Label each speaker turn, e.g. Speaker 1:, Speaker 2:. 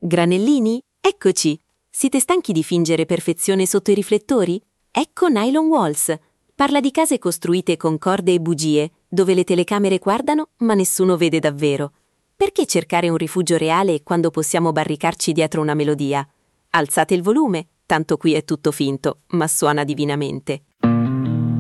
Speaker 1: Granellini? Eccoci! Siete stanchi di fingere perfezione sotto i riflettori? Ecco Nylon Walls. Parla di case costruite con corde e bugie, dove le telecamere guardano ma nessuno vede davvero. Perché cercare un rifugio reale quando possiamo barricarci dietro una melodia? Alzate il volume, tanto qui è tutto finto, ma suona divinamente.